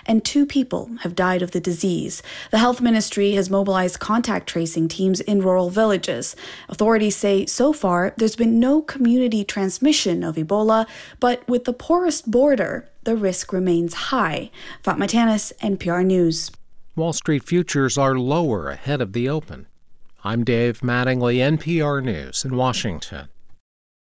and 2 people have died of the disease. The health ministry has mobilized contact tracing teams in rural villages. Authorities say so far there's been no community transmission of Ebola, but with the porous border, the risk remains high. Fatma Tanis, NPR News. Wall Street futures are lower ahead of the open. I'm Dave Mattingly, NPR News in Washington.